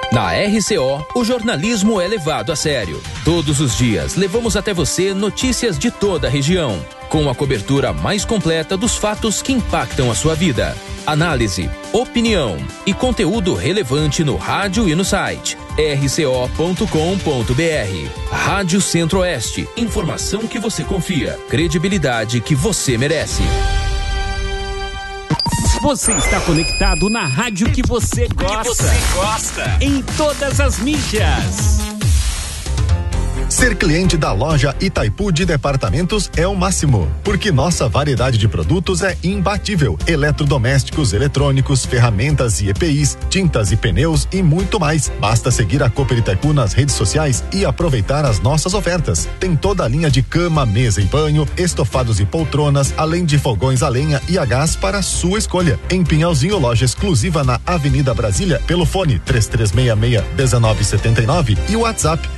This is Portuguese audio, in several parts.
Na RCO, o jornalismo é levado a sério. Todos os dias, levamos até você notícias de toda a região, com a cobertura mais completa dos fatos que impactam a sua vida. Análise, opinião e conteúdo relevante no rádio e no site rco.com.br. Rádio Centro-Oeste, informação que você confia, credibilidade que você merece. Você está conectado na rádio que você gosta. Em todas as mídias. Ser cliente da loja Itaipu de Departamentos é o máximo, porque nossa variedade de produtos é imbatível. Eletrodomésticos, eletrônicos, ferramentas e EPIs, tintas e pneus e muito mais. Basta seguir a Cooper Itaipu nas redes sociais e aproveitar as nossas ofertas. Tem toda a linha de cama, mesa e banho, estofados e poltronas, além de fogões a lenha e a gás para sua escolha. Em Pinhalzinho, loja exclusiva na Avenida Brasília, pelo fone 3366-1979 e o WhatsApp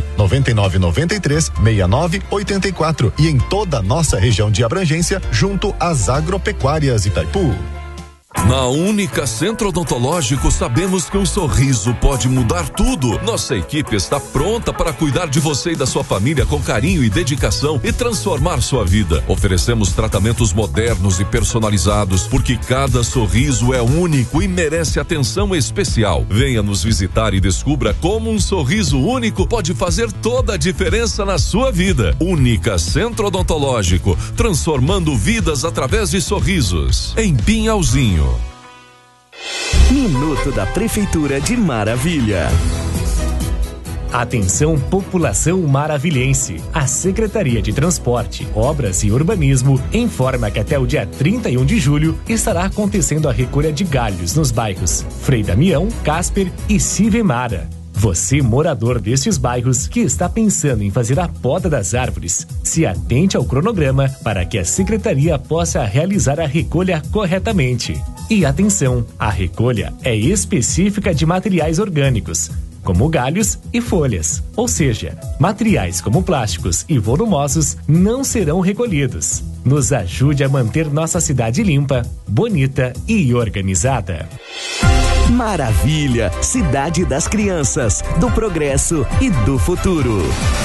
99993-6984 e em toda a nossa região de abrangência, junto às agropecuárias Itaipu. Na Única Centro Odontológico, sabemos que um sorriso pode mudar tudo. Nossa equipe está pronta para cuidar de você e da sua família com carinho e dedicação e transformar sua vida. Oferecemos tratamentos modernos e personalizados, porque cada sorriso é único e merece atenção especial. Venha nos visitar e descubra como um sorriso único pode fazer toda a diferença na sua vida. Única Centro Odontológico, transformando vidas através de sorrisos. Em Pinhalzinho. Minuto da Prefeitura de Maravilha. Atenção, população maravilhense. A Secretaria de Transporte, Obras e Urbanismo informa que até o dia 31 de julho estará acontecendo a recolha de galhos nos bairros Frei Damião, Casper e Sivemara. Você, morador destes bairros que está pensando em fazer a poda das árvores, se atente ao cronograma para que a Secretaria possa realizar a recolha corretamente. E atenção, a recolha é específica de materiais orgânicos, como galhos e folhas. Ou seja, materiais como plásticos e volumosos não serão recolhidos. Nos ajude a manter nossa cidade limpa, bonita e organizada. Maravilha, cidade das crianças, do progresso e do futuro.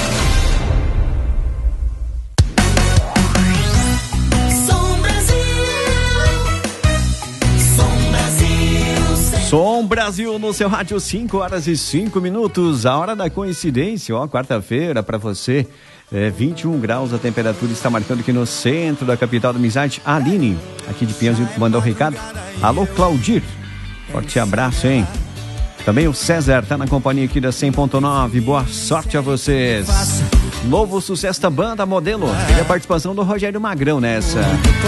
Som Brasil no seu rádio, 5h05, a hora da coincidência, quarta-feira para você, 21 graus a temperatura, está marcando aqui no centro da capital da amizade. A Aline, aqui de Pinhalzinho, mandou o recado. Alô, Claudir, forte abraço, hein? Também o César tá na companhia aqui da 100.9, boa sorte a vocês. Novo sucesso da banda Modelo, teve a participação do Rogério Magrão nessa.